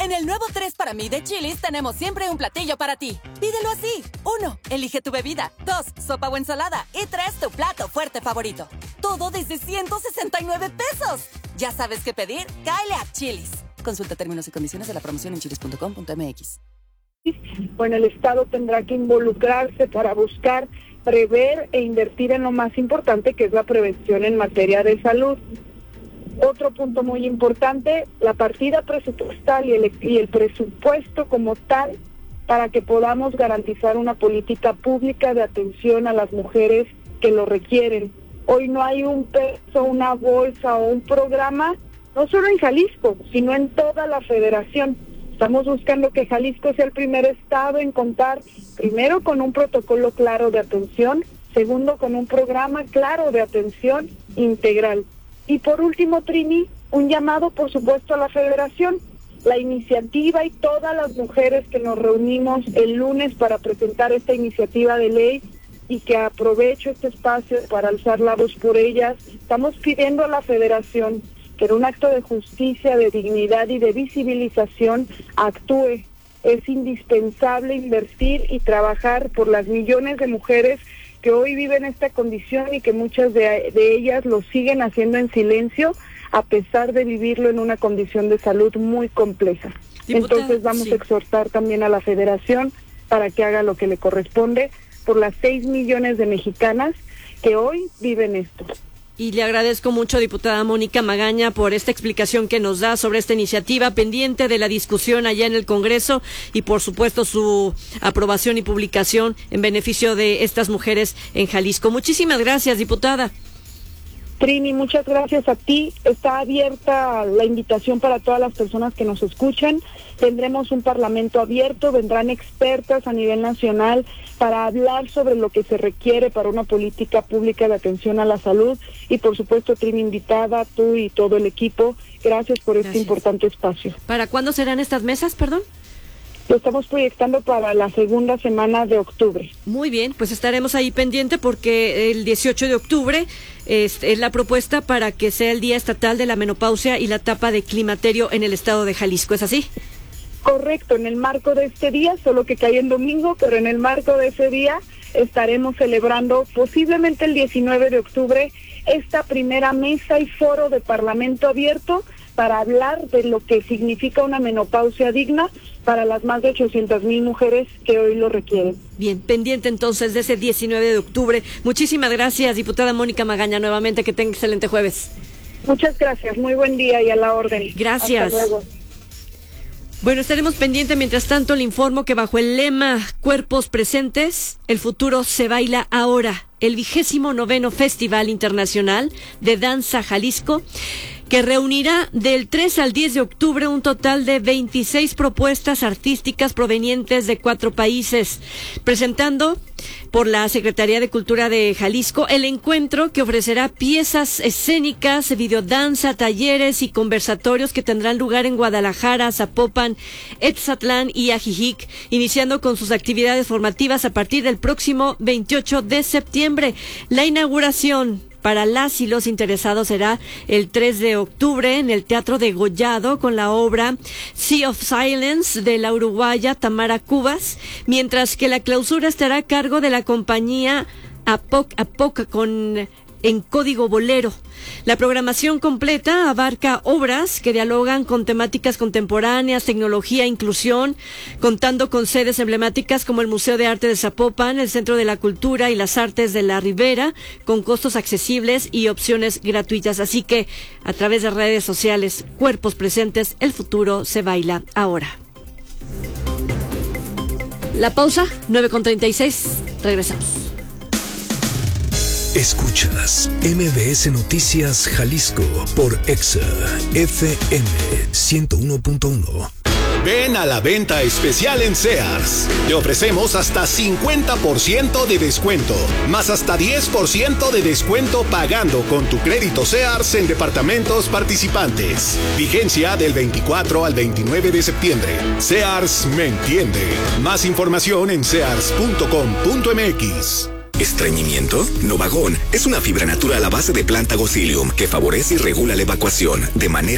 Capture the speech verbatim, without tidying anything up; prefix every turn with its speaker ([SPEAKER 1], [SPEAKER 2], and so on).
[SPEAKER 1] En el nuevo tres para mí de Chili's tenemos siempre un platillo para ti. Pídelo así. Uno, elige tu bebida. Dos, sopa o ensalada. Y tres, tu plato fuerte favorito. Todo desde ciento sesenta y nueve pesos. ¿Ya sabes qué pedir? Cáele a Chili's. Consulta términos y condiciones de la promoción en chilis punto com punto m x.
[SPEAKER 2] Bueno, el Estado tendrá que involucrarse para buscar, prever e invertir en lo más importante, que es la prevención en materia de salud. Otro punto muy importante, la partida presupuestal y el, y el presupuesto como tal, para que podamos garantizar una política pública de atención a las mujeres que lo requieren. Hoy no hay un peso, una bolsa o un programa, no solo en Jalisco, sino en toda la federación. Estamos buscando que Jalisco sea el primer estado en contar, primero, con un protocolo claro de atención, segundo, con un programa claro de atención integral. Y por último, Trini, un llamado, por supuesto, a la federación. La iniciativa y todas las mujeres que nos reunimos el lunes para presentar esta iniciativa de ley, y que aprovecho este espacio para alzar la voz por ellas, estamos pidiendo a la federación que en un acto de justicia, de dignidad y de visibilización actúe. Es indispensable invertir y trabajar por las millones de mujeres que hoy viven esta condición y que muchas de, de ellas lo siguen haciendo en silencio, a pesar de vivirlo en una condición de salud muy compleja. Diputada, Entonces vamos sí. a exhortar también a la federación para que haga lo que le corresponde por las seis millones de mexicanas que hoy viven esto.
[SPEAKER 3] Y le agradezco mucho, diputada Mónica Magaña, por esta explicación que nos da sobre esta iniciativa, pendiente de la discusión allá en el Congreso y, por supuesto, su aprobación y publicación en beneficio de estas mujeres en Jalisco. Muchísimas gracias, diputada.
[SPEAKER 2] Trini, muchas gracias a ti. Está abierta la invitación para todas las personas que nos escuchan. Tendremos un parlamento abierto, vendrán expertas a nivel nacional para hablar sobre lo que se requiere para una política pública de atención a la salud. Y por supuesto, Trini, invitada, tú y todo el equipo, gracias por este gracias. importante espacio.
[SPEAKER 3] ¿Para cuándo serán estas mesas, perdón?
[SPEAKER 2] Lo estamos proyectando para la segunda semana de octubre.
[SPEAKER 3] Muy bien, pues estaremos ahí pendiente porque el dieciocho de octubre es, es la propuesta para que sea el Día Estatal de la Menopausia y la etapa de climaterio en el estado de Jalisco, ¿es así?
[SPEAKER 2] Correcto, en el marco de este día, solo que cae en domingo, pero en el marco de ese día estaremos celebrando posiblemente el diecinueve de octubre esta primera mesa y foro de Parlamento abierto para hablar de lo que significa una menopausia digna para las más de ochocientas mil mujeres que hoy lo requieren.
[SPEAKER 3] Bien, pendiente entonces de ese diecinueve de octubre. Muchísimas gracias, diputada Mónica Magaña, nuevamente, que tenga excelente jueves.
[SPEAKER 2] Muchas gracias, muy buen día y a la orden.
[SPEAKER 3] Gracias.
[SPEAKER 2] Hasta luego.
[SPEAKER 3] Bueno, estaremos pendientes. Mientras tanto, le informo que bajo el lema Cuerpos Presentes, el futuro se baila ahora. El vigésimo noveno Festival Internacional de Danza Jalisco, que reunirá del tres al diez de octubre un total de veintiséis propuestas artísticas provenientes de cuatro países, presentando por la Secretaría de Cultura de Jalisco el encuentro que ofrecerá piezas escénicas, videodanza, talleres y conversatorios que tendrán lugar en Guadalajara, Zapopan, Etzatlán y Ajijic, iniciando con sus actividades formativas a partir del próximo veintiocho de septiembre. La inauguración para las y los interesados será el tres de octubre en el Teatro Degollado con la obra Sea of Silence de la uruguaya Tamara Cubas, mientras que la clausura estará a cargo de la compañía Apoc Apoc con en código bolero. La programación completa abarca obras que dialogan con temáticas contemporáneas, tecnología, inclusión, contando con sedes emblemáticas como el Museo de Arte de Zapopan, el Centro de la Cultura y las Artes de la Ribera, con costos accesibles y opciones gratuitas. Así que, a través de redes sociales, Cuerpos Presentes, el futuro se baila ahora. La pausa, nueve con treinta y seis, regresamos.
[SPEAKER 4] Escuchas M B S Noticias Jalisco por Exa F M ciento uno punto uno.
[SPEAKER 5] Ven a la venta especial en Sears. Te ofrecemos hasta cincuenta por ciento de descuento, más hasta diez por ciento de descuento pagando con tu crédito Sears en departamentos participantes. Vigencia del veinticuatro al veintinueve de septiembre. Sears me entiende. Más información en sears punto com punto m x.
[SPEAKER 6] ¿Estreñimiento? Novagón es una fibra natural a base de planta Gossylium que favorece y regula la evacuación de manera